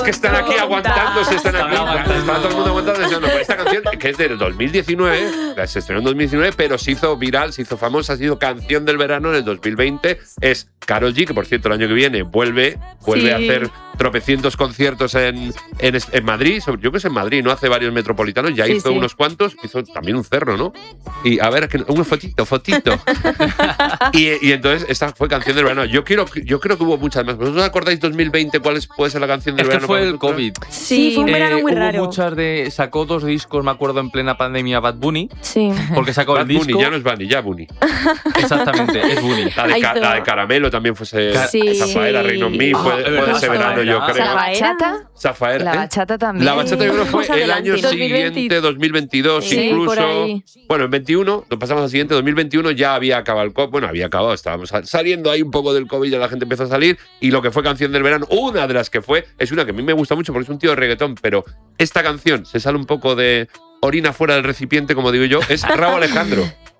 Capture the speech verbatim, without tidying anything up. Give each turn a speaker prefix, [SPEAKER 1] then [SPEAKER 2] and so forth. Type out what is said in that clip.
[SPEAKER 1] es que están aquí aguantándose, están aquí. Está todo el mundo aguantándose. No, esta canción, que es del dos mil diecinueve, se estrenó en dos mil diecinueve, pero se hizo viral, se hizo famosa, ha sido canción del verano en el dos mil veinte. Es Karol G, que por cierto el año que viene vuelve, vuelve sí. a hacer tropecientos conciertos en, en, en Madrid. Yo creo que es en Madrid, ¿no? Hace varios metropolitanos, ya sí, hizo sí. unos cuantos, hizo también un cerro, ¿no? Y a ver, un fotito, fotito. y, y entonces esta fue canción del verano. Yo, quiero, yo creo que hubo muchas más. ¿Vosotros acordáis dos mil veinte cuál es, puede ser la canción del
[SPEAKER 2] es
[SPEAKER 1] verano?
[SPEAKER 2] Que fue el COVID.
[SPEAKER 3] Sí, fue un verano
[SPEAKER 2] eh,
[SPEAKER 3] muy
[SPEAKER 2] hubo
[SPEAKER 3] raro.
[SPEAKER 2] Muchas de, sacó dos discos, me acuerdo, en plena pandemia, Bad Bunny.
[SPEAKER 3] Sí.
[SPEAKER 2] Porque sacó
[SPEAKER 1] Bad
[SPEAKER 2] el disco.
[SPEAKER 1] Bunny, ya no es Bunny, ya Bunny.
[SPEAKER 2] Exactamente, es Bunny.
[SPEAKER 1] La de, ca, la de Caramelo también fue
[SPEAKER 3] sí.
[SPEAKER 1] Zafaera, Reino en mí, fue,
[SPEAKER 2] ah,
[SPEAKER 1] fue ese verano, yo creo.
[SPEAKER 4] ¿La bachata?
[SPEAKER 1] Zafaera.
[SPEAKER 4] La bachata también.
[SPEAKER 1] La bachata yo creo que fue el año
[SPEAKER 3] dos mil veinte.
[SPEAKER 1] siguiente, dos mil veintidós,
[SPEAKER 3] sí,
[SPEAKER 1] incluso. Bueno, en veintiuno, lo pasamos al siguiente, dos mil veintiuno ya había acabado el COVID. Bueno, había acabado, estábamos saliendo ahí un poco del COVID, ya la gente empezó a salir. Y lo que fue canción del verano, una de las que fue, es una que a mí me gusta mucho porque es un tío de reggaetón, pero esta canción se sale un poco de orina fuera del recipiente, como digo yo, es Rauw Alejandro.